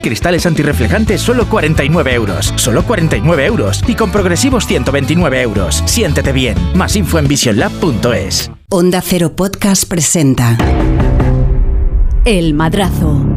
Cristales antirreflejantes solo 49 euros. Solo 49 euros. Y con progresivos 129 euros. Siéntete bien. Más info en visionlab.es. Onda Cero Podcast presenta El Madrazo.